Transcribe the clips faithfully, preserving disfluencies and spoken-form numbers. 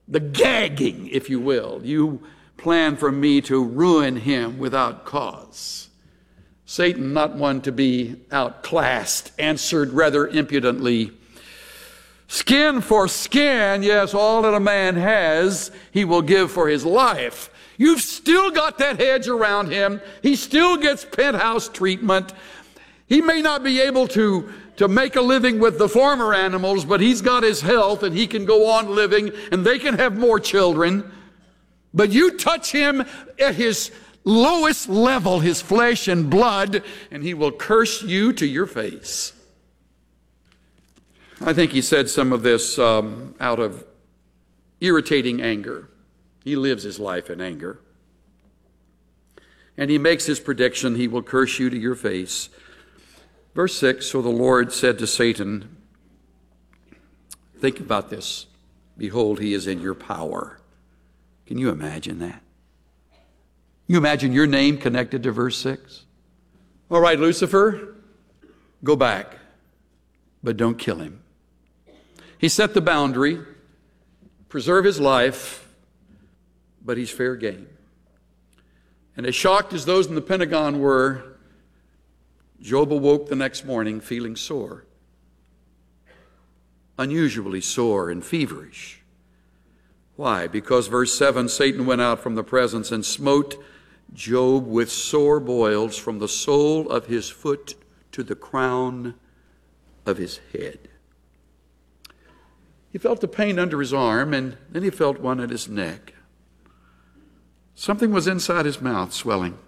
the gagging, if you will. You plan for me to ruin him without cause. Satan, not one to be outclassed, answered rather impudently, skin for skin, yes, all that a man has, he will give for his life. You've still got that hedge around him. He still gets penthouse treatment. He may not be able to, to make a living with the former animals, but he's got his health and he can go on living and they can have more children. But you touch him at his lowest level, his flesh and blood, and he will curse you to your face. I think he said some of this um, out of irritating anger. He lives his life in anger. And he makes his prediction, he will curse you to your face. Verse six, so the Lord said to Satan, think about this. Behold, he is in your power. Can you imagine that? You imagine your name connected to verse six? All right, Lucifer, go back, but don't kill him. He set the boundary, preserve his life, but he's fair game. And as shocked as those in the Pentagon were, Job awoke the next morning feeling sore, unusually sore and feverish. Why? Because verse seven, Satan went out from the presence and smote Job with sore boils from the sole of his foot to the crown of his head. He felt the pain under his arm, and then he felt one at his neck. Something was inside his mouth, swelling.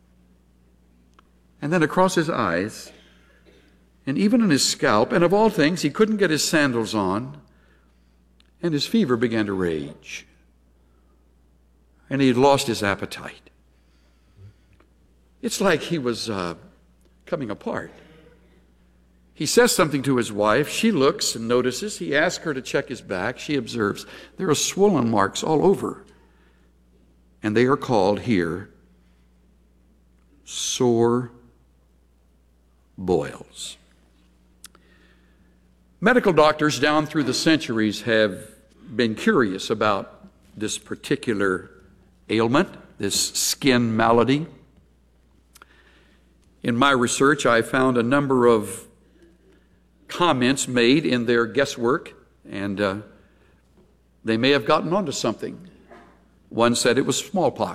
And then across his eyes, and even on his scalp, and of all things, he couldn't get his sandals on, and his fever began to rage. And he had lost his appetite. It's like he was uh, coming apart. He says something to his wife. She looks and notices. He asks her to check his back. She observes there are swollen marks all over. And they are called here sore boils. Medical doctors down through the centuries have been curious about this particular ailment, this skin malady. In my research, I found a number of comments made in their guesswork, and uh, they may have gotten onto something. One said it was smallpox.